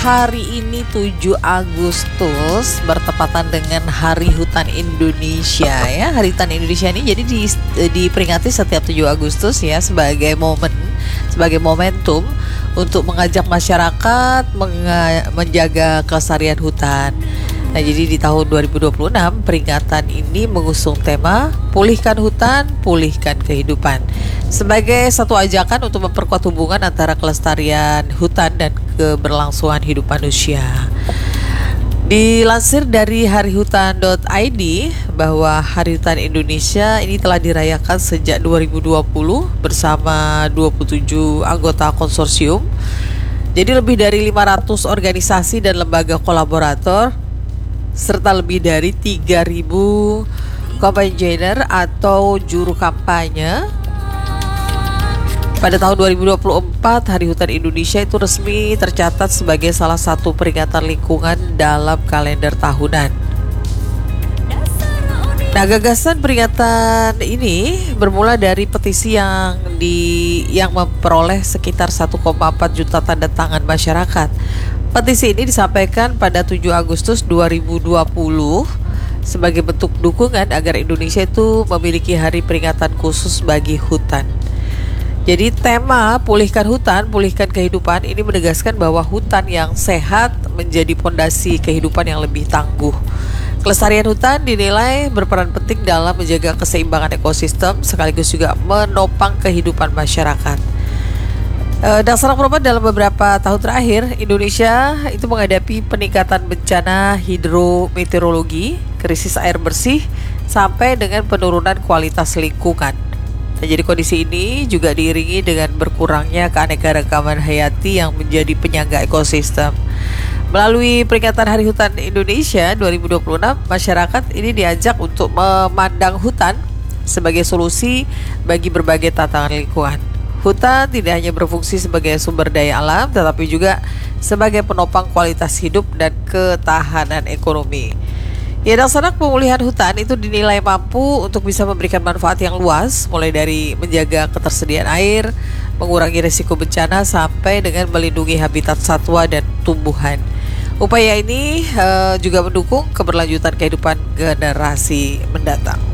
hari ini 7 Agustus bertepatan dengan Hari Hutan Indonesia ya. Hari Hutan Indonesia ini jadi diperingati setiap 7 Agustus ya sebagai momentum untuk mengajak masyarakat menjaga kelestarian hutan. Nah, jadi di tahun 2026 peringatan ini mengusung tema Pulihkan Hutan, Pulihkan Kehidupan sebagai satu ajakan untuk memperkuat hubungan antara kelestarian hutan dan keberlangsungan hidup manusia. Dilansir dari harihutan.id bahwa Hari Hutan Indonesia ini telah dirayakan sejak 2020 bersama 27 anggota konsorsium. Jadi lebih dari 500 organisasi dan lembaga kolaborator serta lebih dari 3.000 campaigner atau juru kampanye. Pada tahun 2024, Hari Hutan Indonesia itu resmi tercatat sebagai salah satu peringatan lingkungan dalam kalender tahunan. Nah, gagasan peringatan ini bermula dari petisi yang memperoleh sekitar 1,4 juta tanda tangan masyarakat. Petisi ini disampaikan pada 7 Agustus 2020 sebagai bentuk dukungan agar Indonesia itu memiliki hari peringatan khusus bagi hutan. Jadi tema Pulihkan Hutan, Pulihkan Kehidupan ini menegaskan bahwa hutan yang sehat menjadi fondasi kehidupan yang lebih tangguh. Kelestarian hutan dinilai berperan penting dalam menjaga keseimbangan ekosistem sekaligus juga menopang kehidupan masyarakat. Dasar perubahan dalam beberapa tahun terakhir, Indonesia itu menghadapi peningkatan bencana hidrometeorologi, krisis air bersih, sampai dengan penurunan kualitas lingkungan. Nah, jadi kondisi ini juga diiringi dengan berkurangnya keanekaragaman hayati yang menjadi penyangga ekosistem. Melalui peringatan Hari Hutan Indonesia 2026, masyarakat ini diajak untuk memandang hutan sebagai solusi bagi berbagai tantangan lingkungan. Hutan tidak hanya berfungsi sebagai sumber daya alam, tetapi juga sebagai penopang kualitas hidup dan ketahanan ekonomi. Ya, dasar pemulihan hutan itu dinilai mampu untuk bisa memberikan manfaat yang luas, mulai dari menjaga ketersediaan air, mengurangi risiko bencana, sampai dengan melindungi habitat satwa dan tumbuhan. Upaya ini juga mendukung keberlanjutan kehidupan generasi mendatang.